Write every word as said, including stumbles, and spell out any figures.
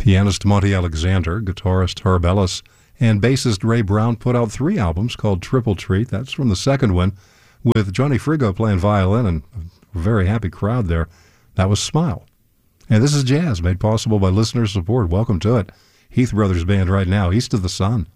Pianist Monty Alexander, guitarist Herb Ellis, and bassist Ray Brown put out three albums called Triple Treat. That's from the second one, with Johnny Frigo playing violin and a very happy crowd there. That was Smile. And this is jazz made possible by listener support. Welcome to it. Heath Brothers Band right now, East of the Sun.